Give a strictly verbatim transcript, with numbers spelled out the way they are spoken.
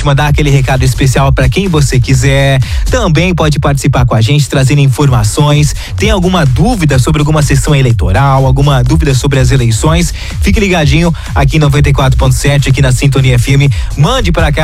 mandar aquele recado especial para quem você quiser. Também pode participar com a gente, trazendo informações. Tem alguma dúvida sobre alguma sessão eleitoral, alguma dúvida sobre as eleições? Fique ligadinho aqui em noventa e quatro ponto sete, aqui na Sintonia F M. Mande para cá